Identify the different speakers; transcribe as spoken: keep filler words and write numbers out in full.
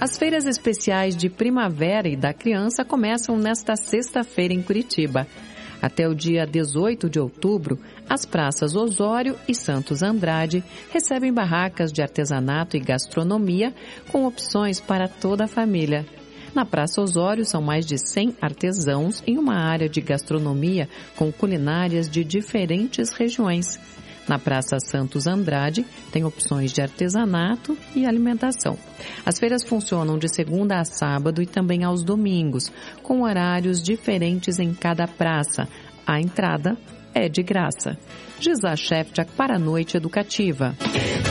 Speaker 1: As feiras especiais de primavera e da criança começam nesta sexta-feira em Curitiba. Até o dia dezoito de outubro, as praças Osório e Santos Andrade recebem barracas de artesanato e gastronomia com opções para toda a família. Na Praça Osório são mais de cem artesãos em uma área de gastronomia com culinárias de diferentes regiões. Na Praça Santos Andrade tem opções de artesanato e alimentação. As feiras funcionam de segunda a sábado e também aos domingos, com horários diferentes em cada praça. A entrada é de graça. Gisá Shefchak para a Noite Educativa.